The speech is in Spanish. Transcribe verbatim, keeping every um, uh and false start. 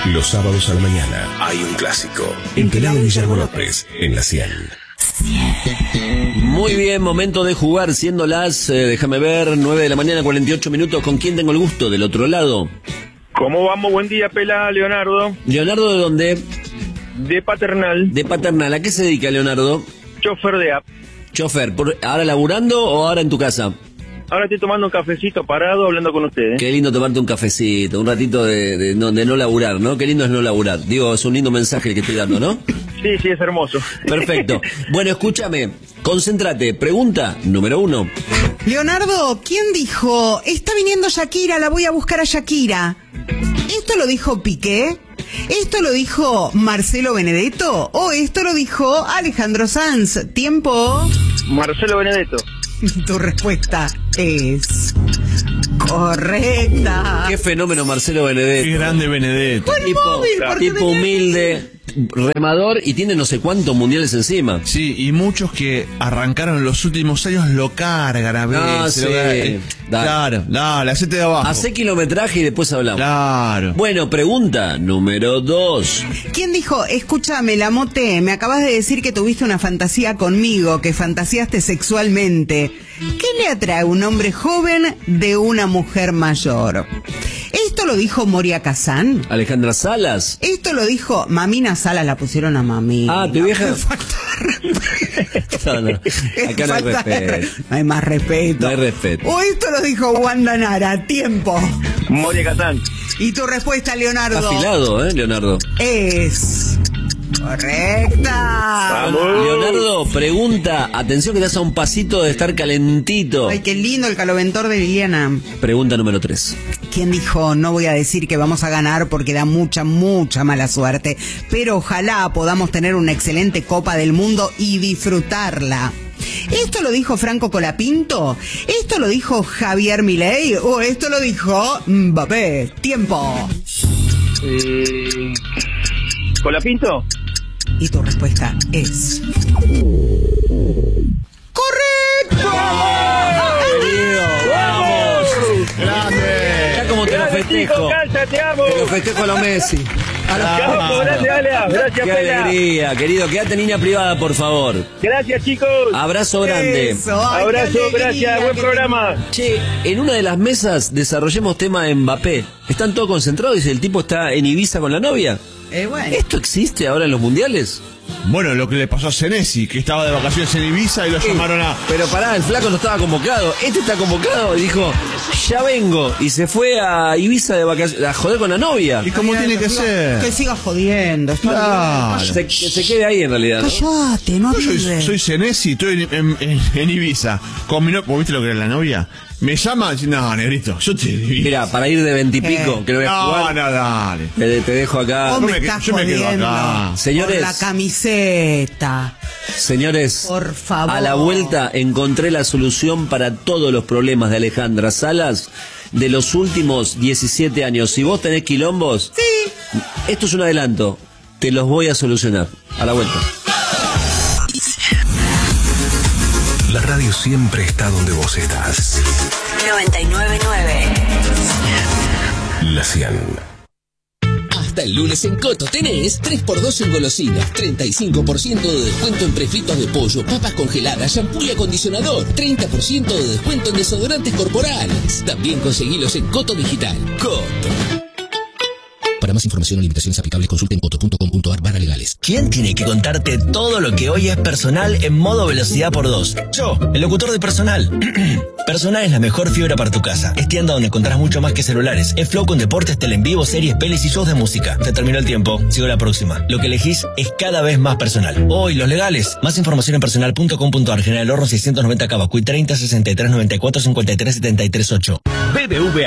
Los sábados a la mañana hay un clásico. En Pelado Guillermo López, en la cien. Muy bien, momento de jugar, siendo las, eh, déjame ver, nueve de la mañana, cuarenta y ocho minutos. ¿Con quién tengo el gusto? Del otro lado. ¿Cómo vamos? Buen día, Pela, Leonardo. ¿Leonardo de dónde? De Paternal. De Paternal. ¿A qué se dedica Leonardo? Chofer de app. Chofer. ¿Por, ¿Ahora laburando o ahora en tu casa? Ahora estoy tomando un cafecito parado hablando con ustedes. Qué lindo tomarte un cafecito, un ratito de, de, no, de no laburar, ¿no? Qué lindo es no laburar. Digo, es un lindo mensaje el que estoy dando, ¿no? Sí, sí, es hermoso. Perfecto. Bueno, escúchame, concéntrate. Pregunta número uno. Leonardo, ¿quién dijo, está viniendo Shakira, la voy a buscar a Shakira? ¿Esto lo dijo Piqué? ¿Esto lo dijo Marcelo Benedetto? ¿O esto lo dijo Alejandro Sanz? ¿Tiempo? Marcelo Benedetto. Tu respuesta es correcta. Qué fenómeno Marcelo Benedetto. Qué grande Benedetto. Tipo, móvil, tipo humilde, remador y tiene no sé cuántos mundiales encima. Sí, y muchos que arrancaron en los últimos años lo cargan a veces. Ah, sí. Lo- eh, Dale. Claro, dale, hacete de abajo. Hacé kilometraje y después hablamos. Claro. Bueno, pregunta número dos. ¿Quién dijo, escúchame, la moté, me acabas de decir que tuviste una fantasía conmigo, que fantaseaste sexualmente? ¿Qué le atrae a un hombre joven de una mujer mayor? ¿Esto lo dijo Moria Kazán? Alejandra Salas. Esto lo dijo Mamina Salas, la pusieron a Mamina. Ah, tu vieja. Qué falta de respeto. No, no. Acá no hay Falta de re- respeto. No hay más respeto. No hay respeto. O esto lo dijo Wanda Nara, tiempo. Moria Kazán. Y tu respuesta, Leonardo, Está afilado, ¿eh, Leonardo? es correcta. Vamos. Leonardo, pregunta. Atención que estás a un pasito de estar calentito. Ay, qué lindo el caloventor de Liliana. Pregunta número tres. ¿Quién dijo, no voy a decir que vamos a ganar porque da mucha, mucha mala suerte, pero ojalá podamos tener una excelente Copa del Mundo y disfrutarla? ¿Esto lo dijo Franco Colapinto? ¿Esto lo dijo Javier Milei? ¿O esto lo dijo Mbappé? ¡Tiempo! Eh, ¿Colapinto? Y tu respuesta es ¡correcto! Querido, vamos. Grande. Acá como te lo Grande, festejo. chico, calza, te amo. Te lo festejo a los Messi. Vamos, gracias, Alea. Gracias, Qué Pela. alegría, querido. Quédate en línea privada, por favor. Gracias, chicos. Abrazo grande. Eso, ay, Abrazo, qué alegría, gracias. Buen qué programa. Che, en una de las mesas desarrollemos tema de Mbappé. Están todos concentrados y el tipo está en Ibiza con la novia. Eh, bueno. ¿Esto existe ahora en los mundiales? Bueno, lo que le pasó a Senesi, que estaba de vacaciones en Ibiza y lo llamaron a... Pero pará, el flaco no estaba convocado. Este está convocado y dijo, ya vengo. Y se fue a Ibiza de vacaciones a joder con la novia. ¿Y cómo tiene que ser? Que siga jodiendo. está Claro. bien. Se, que se quede ahí en realidad, ¿no? Cállate, no Yo soy, avives. soy Senesi, estoy en, en- en- en Ibiza. Con mi no- ¿Vos viste lo que era la novia? Me llama y dice, no, negrito, yo te divido. Mira, para ir de veintipico, Eh. que no voy a No, jugar, no, dale. te, te dejo acá. Vos Yo me me que- estás yo me quedo jodiendo. acá. Señores. Por la camiseta. Señores, Por favor. a la vuelta encontré la solución para todos los problemas de Alejandra Salas de los últimos diecisiete años. Si vos tenés quilombos, Sí. esto es un adelanto. Te los voy a solucionar. A la vuelta. La radio siempre está donde vos estás. noventa y nueve punto nueve. La cien. Hasta el lunes en Coto tenés tres por dos en golosinas, treinta y cinco por ciento de descuento en prefritos de pollo, papas congeladas, shampoo y acondicionador, treinta por ciento de descuento en desodorantes corporales. También conseguilos en Coto Digital. Coto. Para más información o limitaciones aplicables, consulten coto punto com punto ar barra legales. ¿Quién tiene que contarte todo lo que hoy es Personal en modo velocidad por dos? Yo, el locutor de Personal. Personal es la mejor fibra para tu casa. Es tienda donde encontrarás mucho más que celulares. Es Flow con deportes, tele en vivo, series, pelis y shows de música. Se terminó el tiempo. Sigo la próxima. Lo que elegís es cada vez más personal. Hoy, los legales. Más información en personal punto com punto ar. General Horno seiscientos noventa Cabacuy treinta sesenta y tres noventa y cuatro cincuenta y tres setenta y tres ocho. B B V